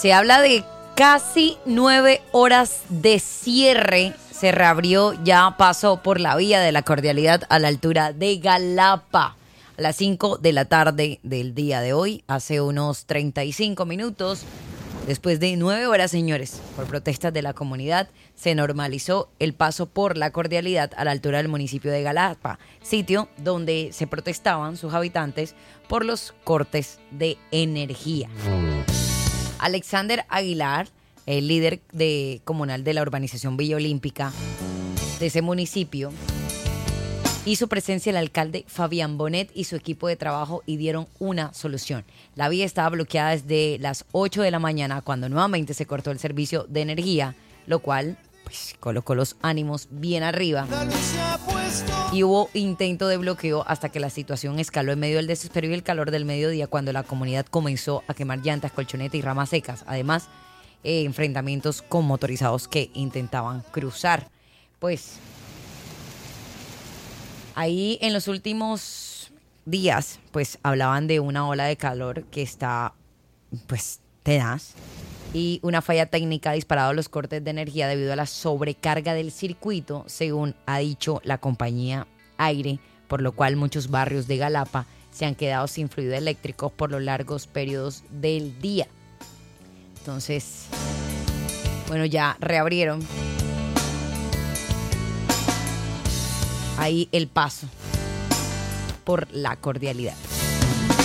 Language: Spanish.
Se habla de casi 9 horas de cierre. Se reabrió ya paso por la vía de la Cordialidad a la altura de Galapa. A las 5 de la tarde del día de hoy, hace unos 35 minutos, después de 9 horas, señores, por protestas de la comunidad, se normalizó el paso por la Cordialidad a la altura del municipio de Galapa, sitio donde se protestaban sus habitantes por los cortes de energía. Alexander Aguilar, el líder comunal de la urbanización Villa Olímpica de ese municipio, hizo presencia el alcalde Fabián Bonet y su equipo de trabajo y dieron una solución. La vía estaba bloqueada desde las 8 de la mañana cuando nuevamente se cortó el servicio de energía, lo cual pues colocó los ánimos bien arriba. Y hubo intento de bloqueo hasta que la situación escaló en medio del desespero y el calor del mediodía cuando la comunidad comenzó a quemar llantas, colchonetas y ramas secas. Además, enfrentamientos con motorizados que intentaban cruzar. Pues ahí en los últimos días, pues hablaban de una ola de calor que está, pues, tenaz. Y una falla técnica ha disparado los cortes de energía debido a la sobrecarga del circuito, según ha dicho la compañía Aire, por lo cual muchos barrios de Galapa se han quedado sin fluido eléctrico por los largos periodos del día. Entonces, bueno, ya reabrieron ahí el paso por la Cordialidad.